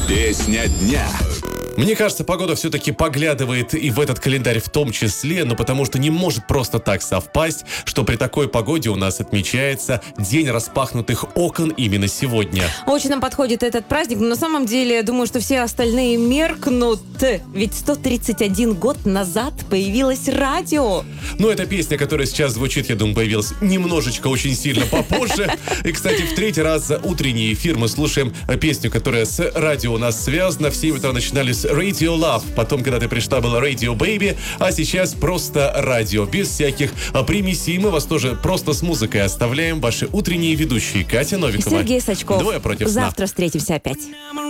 Песня дня. Мне кажется, погода все-таки поглядывает и в этот календарь в том числе, но потому что не может просто так совпасть, что при такой погоде у нас отмечается День распахнутых окон именно сегодня. Очень нам подходит этот праздник, но на самом деле, я думаю, что все остальные меркнут. Ведь 131 год назад появилось радио. Ну, эта песня, которая сейчас звучит, я думаю, появилась немножечко очень сильно попозже. И, кстати, в третий раз за утренний эфир мы слушаем песню, которая с радио у нас связана. В 7 утра начинали с Radio Love, потом, когда ты пришла, было Radio Baby, а сейчас просто радио, без всяких примесей. Мы вас тоже просто с музыкой оставляем. Ваши утренние ведущие Катя Новикова. Сергей Сачков. Двое против сна. Завтра встретимся опять.